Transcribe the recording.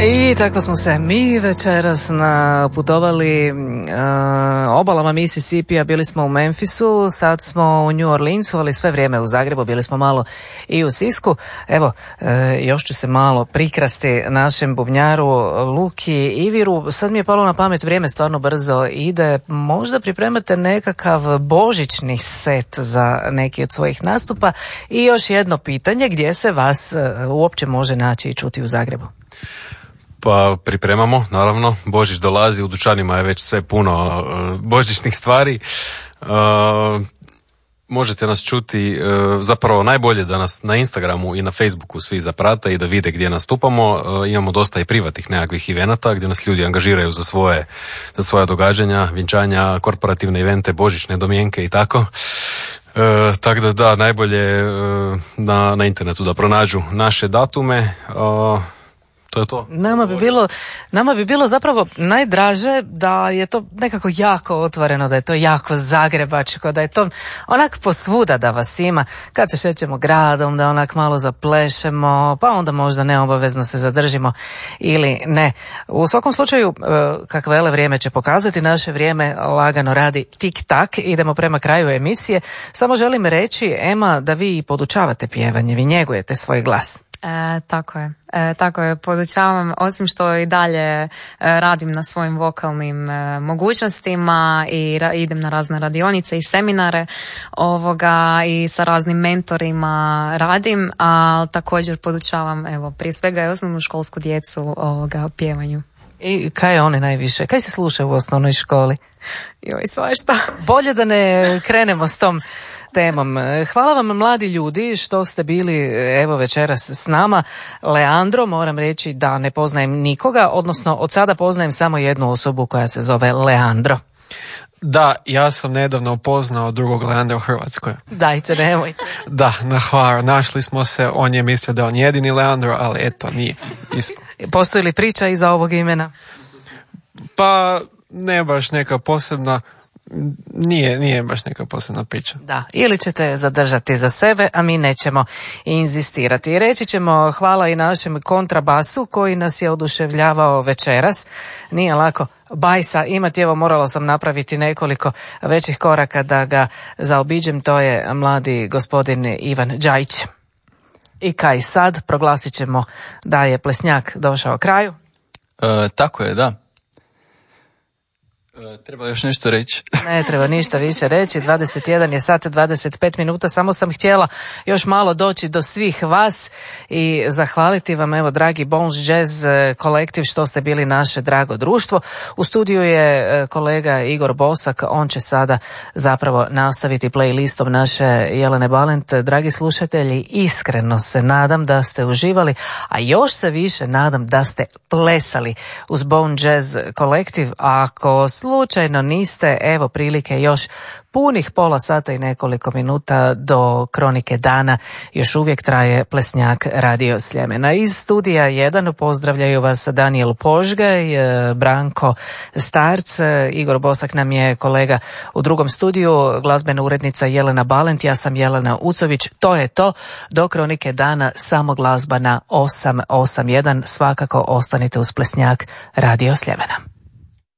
I tako smo se mi večeras putovali obalama Mississippija, bili smo u Memphisu, sad smo u New Orleansu, ali sve vrijeme u Zagrebu, bili smo malo i u Sisku. Evo, još ću se malo prikrasti našem bubnjaru Luki Iviru. Sad mi je palo na pamet, vrijeme stvarno brzo ide, možda pripremate nekakav božićni set za neki od svojih nastupa. I još jedno pitanje, gdje se vas uopće može naći i čuti u Zagrebu? Pa pripremamo, naravno. Božić dolazi, u dućanima je već sve puno božićnih stvari. Možete nas čuti, zapravo najbolje da nas na Instagramu i na Facebooku svi zaprate i da vide gdje nastupamo. Imamo dosta i privatnih nekakvih evenata gdje nas ljudi angažiraju za svoja događanja, vjenčanja, korporativne evente, božićne domjenke i tako. Tako da najbolje na internetu da pronađu naše datume. To je to. Nama bi bilo zapravo najdraže da je to nekako jako otvoreno, da je to jako zagrebačko, da je to onak posvuda da vas ima. Kad se šećemo gradom, da onak malo zaplešemo, pa onda možda neobavezno se zadržimo ili ne. U svakom slučaju, kakvo vele vrijeme će pokazati, naše vrijeme lagano radi tik-tak, idemo prema kraju emisije. Samo želim reći, Ema, da vi podučavate pjevanje, vi njegujete svoj glas. Tako je, podučavam, osim što i dalje radim na svojim vokalnim mogućnostima i idem na razne radionice i seminare i sa raznim mentorima radim, a također podučavam, prije svega i osnovnu školsku djecu pjevanju. I kaj je one najviše? Kaj se sluša u osnovnoj školi? Svašta. Bolje da ne krenemo s tom temom. Hvala vam, mladi ljudi, što ste bili večeras s nama. Leandro, moram reći da ne poznajem nikoga, odnosno od sada poznajem samo jednu osobu koja se zove Leandro. Da, ja sam nedavno upoznao drugog Leandra u Hrvatskoj. Dajte, nemoj. Da, na Hvaru. Našli smo se, on je mislio da je on jedini Leandro, ali eto, nije. Postoji li priča iza ovog imena? Pa, ne baš neka posebna. Nije baš neka posebna priča. Da, ili ćete zadržati za sebe, a mi nećemo inzistirati. I reći ćemo hvala i našem kontrabasu koji nas je oduševljavao večeras. Nije lako bajsa imati, morala sam napraviti nekoliko većih koraka da ga zaobiđem, to je mladi gospodin Ivan Đajić. I kaj sad, proglasit ćemo da je Plesnjak došao kraju? Tako je, da. Treba još nešto reći? Ne treba ništa više reći, 21 je sat 25 minuta, samo sam htjela još malo doći do svih vas i zahvaliti vam, dragi Bones Jazz kolektiv, što ste bili naše drago društvo. U studiju je kolega Igor Bosak, on će sada zapravo nastaviti playlistom naše Jelene Balent. Dragi slušatelji, iskreno se nadam da ste uživali, a još se više nadam da ste plesali uz Bone Jazz kolektiv. Ako slučajno niste, evo prilike još punih pola sata i nekoliko minuta do Kronike dana. Još uvijek traje Plesnjak Radio Sljemena. Iz studija 1 pozdravljaju vas Danijel Požgaj, Branko Starc, Igor Bosak nam je kolega u drugom studiju, glazbena urednica Jelena Balent, ja sam Jelena Ucović. To je to, do Kronike dana samo glazba na 881. Svakako ostanite uz Plesnjak Radio Sljemena.